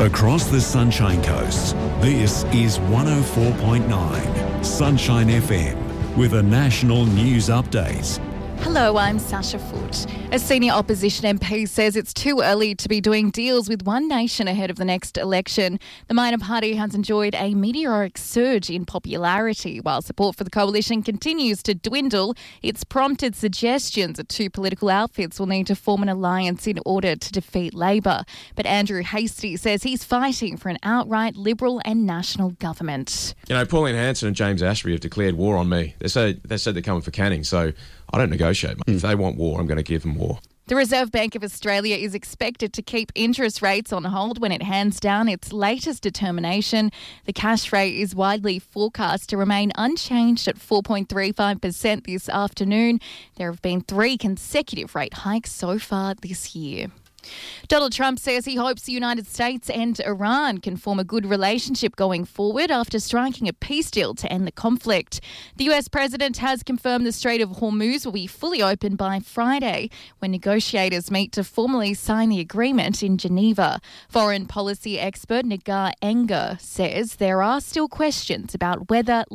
Across the Sunshine Coast, this is 104.9 Sunshine FM with a national news update. Hello, I'm Sasha Foote. A senior opposition MP says it's too early to be doing deals with One Nation ahead of the next election. The minor party has enjoyed a meteoric surge in popularity. While support for the coalition continues to dwindle, it's prompted suggestions that two political outfits will need to form an alliance in order to defeat Labor. But Andrew Hastie says he's fighting for an outright Liberal and national government. You know, Pauline Hanson and James Ashby have declared war on me. They said they're coming for Canning, so I don't negotiate. If they want war, I'm going to give them war. The Reserve Bank of Australia is expected to keep interest rates on hold when it hands down its latest determination. The cash rate is widely forecast to remain unchanged at 4.35% this afternoon. There have been 3 consecutive rate hikes so far this year. Donald Trump says he hopes the United States and Iran can form a good relationship going forward after striking a peace deal to end the conflict. The US president has confirmed the Strait of Hormuz will be fully open by Friday when negotiators meet to formally sign the agreement in Geneva. Foreign policy expert Nagar Enger says there are still questions about whether